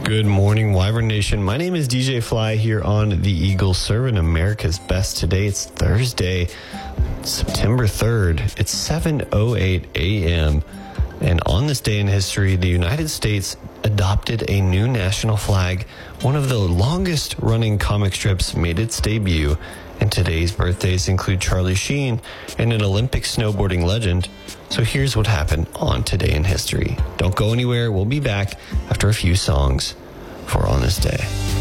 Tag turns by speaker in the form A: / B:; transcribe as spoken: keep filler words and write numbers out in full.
A: Good morning, Wyvern Nation. My name is D J Fly here on the Eagle, serving America's best. Today it's Thursday, September third. It's seven oh eight a.m. And on this day in history, the United States adopted a new national flag. One of the longest running comic strips made its debut. And today's birthdays include Charlie Sheen and an Olympic snowboarding legend. So here's what happened on Today in History. Don't go anywhere. We'll be back after a few songs for On This Day.